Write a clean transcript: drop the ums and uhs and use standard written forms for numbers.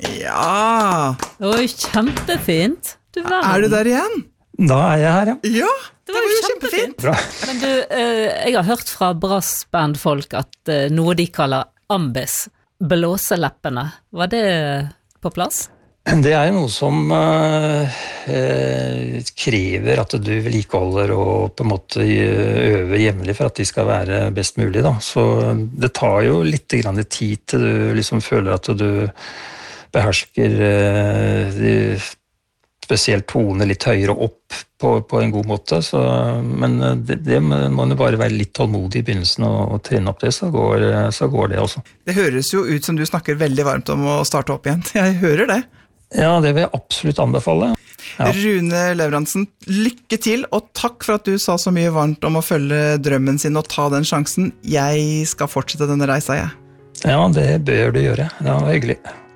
Ja. Oi, kjempefint. Du der igjen? Da jeg her, ja. Ja, det var jo kjempefint. Bra. Men du, jeg har hørt fra brassbandfolk at noe de kaller ambis, blåseleppene. Var det på plass? Det jo noe som krever at du vedlikeholder og på en måte øver jevnlig for at de skal være best mulig. Da. Så det tar jo litt grann tid til du liksom føler at du behersker spesielt tone litt høyere opp på en god måte. Så, men det må jo bare være litt tålmodig i begynnelsen og trene opp det, så går det også. Det høres jo ut som du snakker veldig varmt om å starte opp igjen. Jeg hører det. Ja, det vil jeg absolutt anbefale. Ja. Rune Leveransen, lykke til, og takk for at du sa så mye varmt om å følge drømmen sin og ta den sjansen. Jeg skal fortsette denne reisa, jeg. Ja, det bør du gjøre. Det var hyggelig.